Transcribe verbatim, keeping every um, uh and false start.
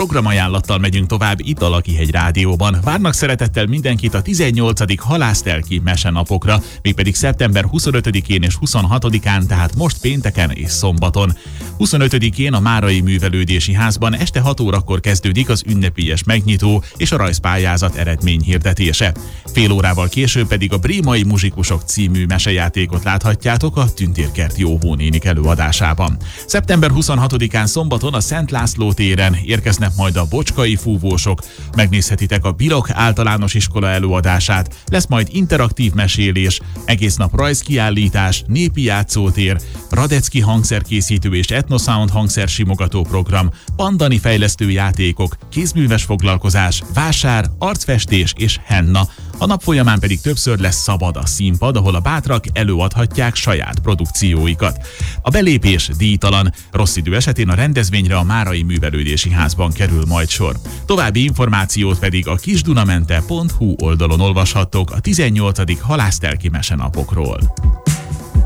Programajánlattal megyünk tovább itt a Lakihegy Rádióban. Várnak szeretettel mindenkit a tizennyolcadik halásztelki mesenapokra, mégpedig szeptember huszonötödikén és huszonhatodikán, tehát most pénteken és szombaton. huszonötödikén a Márai Művelődési Házban este hat órakor kezdődik az ünnepélyes megnyitó és a rajzpályázat eredményhirdetése. Fél órával később pedig a Brémai Muzsikusok című mesejátékot láthatjátok a Tüntérkert Jóvónénik előadásában. szeptember huszonhatodikán szombaton a Szent László téren érkeznek majd a Bocskai Fúvósok, megnézhetitek a Bilok általános iskola előadását, lesz majd interaktív mesélés, egész nap rajzkiállítás, népi játszótér, Radecki hangszerkészítő és Etnosound hangszersimogató program, pandani fejlesztő játékok, kézműves foglalkozás, vásár, arcfestés és henna. A nap folyamán pedig többször lesz szabad a színpad, ahol a bátrak előadhatják saját produkcióikat. A belépés díjtalan, rossz idő esetén a rendezvényre a Márai Művelődési Házban kerül majd sor. További információt pedig a kisdunamente pont hu oldalon olvashattok a tizennyolcadik halásztelki mesenapokról.